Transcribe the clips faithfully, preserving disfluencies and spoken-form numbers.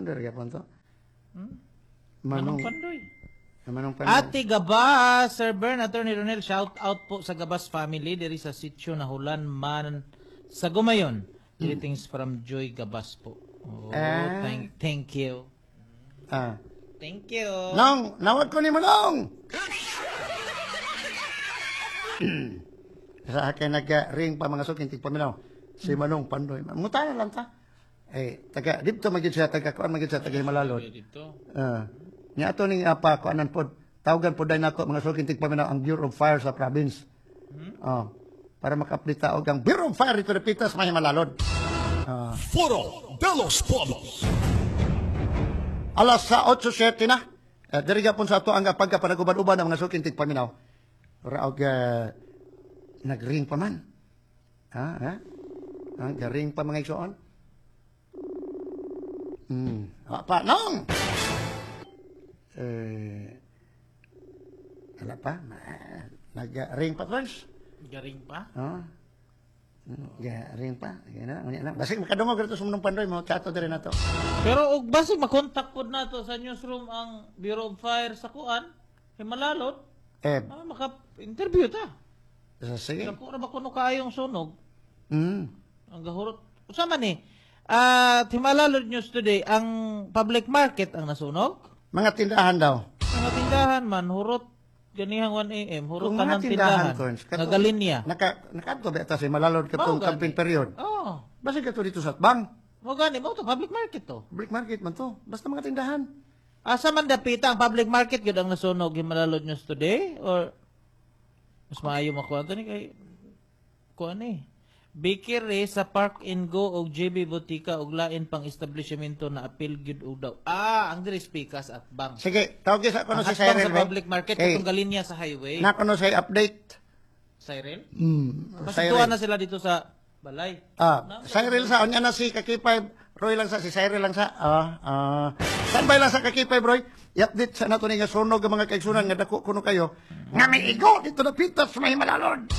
Pandoy, gyapon to. Hmm? Manong Manong Pandoy. Manong Pandoy. Ate Gabas, Sir Bern, Attorney Ronel, shout out po sa Gabas family diri sa sitio na Hulan Man sa Gumayon. Greetings from Joy Gabas po. Oh, Ah. thank thank you. Ah. Thank you. Nong, nawag ko ni Manong. Sa akin nag-ring pa mga suking tigpaminaw. Si Manong Pandoy. Mutana lang ta. Eh, taga, dito magiging siya, taga, kuan magiging siya, taga Himalalod. Dito. Uh, niya ato ning apa, kuanan po, tawagan po dahil nato mga suking tigpaminaw ang Bureau of Fire sa province. Hmm? Oh, para maka-update taog ang Bureau of Fire dito na pitas, may Himalalod. Uh, Foro de los Pueblos. alas sa eight siyete na. Uh, diriga po sa ato ang pagkapanaguban-uban ng mga suking tigpaminaw. Raog, uh, nag-ring pa man. Ha? Ha? Ha? Garing pa mga igsoon? Hmm. Pa, nong! Eh, wala pa. Nag-ring pa, Trans? Garing pa. Oh. Garing pa. Yan na. Basig makadungog rito sa Manong Pandoy. Mga chato din na to. Pero og basi makontak pod nato sa newsroom ang Bureau of Fire sa kuan, Himalalod. Eh, Ah, maka-interview ta. sige. Dako ra ba kuno kaayong sunog? Hmm. Ang gahurot. Usa man ni? Ah, Himalalod News Today, ang public market ang nasunog. Mga tindahan daw. Mga tindahan man hurot ganihang one A M, hurot Kung tanang mga tindahan, tindahan. Trans, Nga galinya. Naka, nakato ba ito si Malalod katong Mao gani. campaign period? Oh, Basig ka to dito sa Atbang. mo gani mo to public market to. Brick market man to. Basta mga tindahan. Asa man dapita ang public market gyud ang nasunog Himalalod News Today or mas maayo makuha to ni kay kuan ni. Bakery sa Park and Go og J B Botica og lain pang establishmento na apil gyud og daw. Ah, ang diri speakers at bank. Sige, tawag sa kuno Ang si hatbang Cyril. sa public market Okay. katong galinya sa highway. Na kuno sa update. Cyril? Hmm. Kasi tuwa na sila dito sa balay. Ah, Cyril sa onya na si Kakipay. Roy lang sa si Cyril lang sa. Ah, ah. Standby lang sa Kakipay, Roy. I-update sa nato ni nga sunog ang mga kaigsunan nga dako kuno kayo. Nga may igo dito na pitas may Himalalod.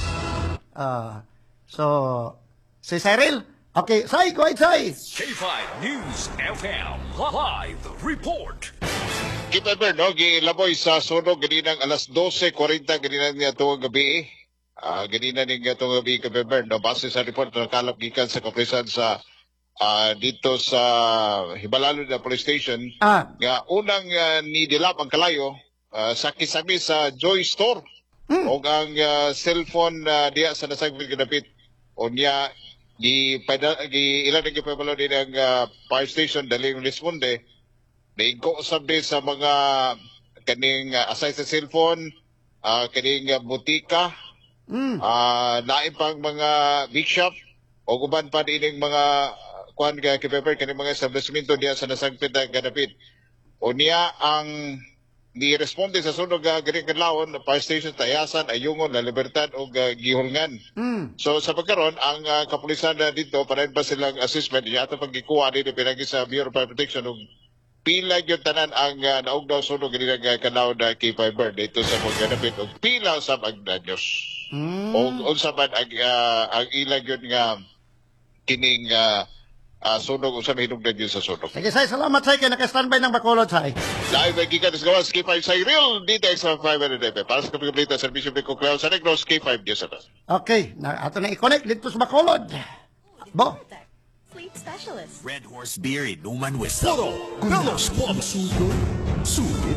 Ah, so si Cyril. Okay, say go ahead, say. K five News F M Live Report. Kita ba, no? Gilaboy sa sunog ganinang alas twelve forty ganinang niya itong gabi. Ah, ganina ning itong gabi ka Beber, no? Base sa report na kalap gikan sa kaprisan sa ah, dito sa Himalalod na police station. Ah, Nga unang ah, nidilap ang kalayo ah, sa kisami sa Joy Store. O ang ah, cellphone na diya sa nasagpil kinapit. O niya, gi, pada, gi, ilan na gipapalo din ang ah, fire station daling responde. Naigo sabi sa mga kaning uh, aside sa cellphone, ah, kaning ah, butika, mm. ah nain pang mga big shop, o guban pa din ang mga uh, kuhan ka kipeper, kaning mga establishmento diya sa nasagpit na ganapit. O niya ang ni-responde sa sunog nga ganing kadlawon, fire station, Tayasan, Ayungon, La Libertad o uh, Gihulngan. Mm. So sa pagkaron ang uh, kapulisan na dito para pa silang assessment niya ato pagikuha din pinagi sa Bureau of Fire Protection ug pila gyud tanan ang uh, naog daw sunog gani nga kanaw na K five Bird dito sa pagganapit ug pila sa ang danyos. Mm. O unsa man ang uh, ang ilang gyud nga kining uh, uh, sunog unsa may hinungdan gyud sa sunog. Sige, say, salamat, say, kaya naka-standby ng Bacolod, say. Live ang gikan sa gawas K five sa real D T X five hundred F M para sa kapabilita sa serbisyo ng Kuklaw sa Negros K five News Atas. Okay, na, ato na i-connect dito sa Bacolod. Bo. Fleet specialist. Red Horse Beer Inuman Wisdom. Foro de los Pueblos. Sugod.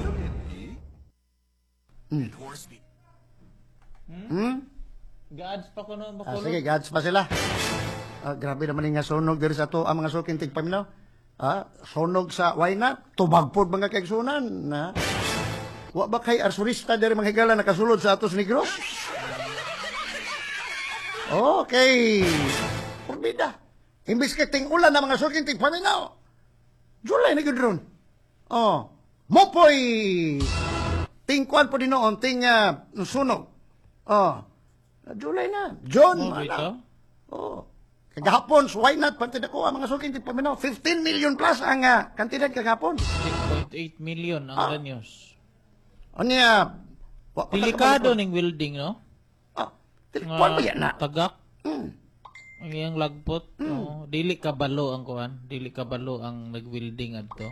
Red Horse Beer. Hmm? Gads pa kuno Ah, Bacolod. sige, gods pa sila. Ah, grabe naman yung nga sunog diri sa to ang mga suking tigpaminaw. Ah, sunog sa why not? Tubagpod mga kaigsunan. Na. Wa ba kay arsurista diri mga higala nakasulod sa atos negros? Okay. Purbida. Imbis ka ting ulan na mga suking tigpaminaw. July na gyud ron. Oh. Mopoy. Tingkuan po din noon, ting uh, sunog. Oh. July na. John. Mo mana. dito? Oh. Kagahapon, so why not? Pantid ako ang mga suking tigpaminaw. fifteen million plus ang uh, kantidad kagahapon. six point eight million ang Ah. danyos. O niya, wa- Delikado ning welding, no? Ah, tilikuan ba yan na? Tagak. Hmm. Ang iyang lagpot. Oo. Dili kabalo ang kuan. Dili kabalo ang nag-welding adto.